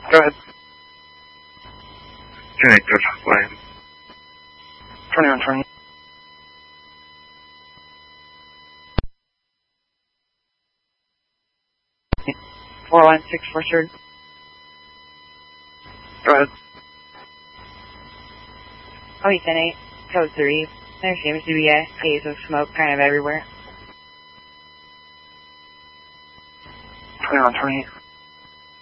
Go ahead. 10 acres, Ryan. 2120. Four line 6 for sure. Go ahead. Oh, 10-8, code 3. There seems to be a haze of smoke kind of everywhere. 2120.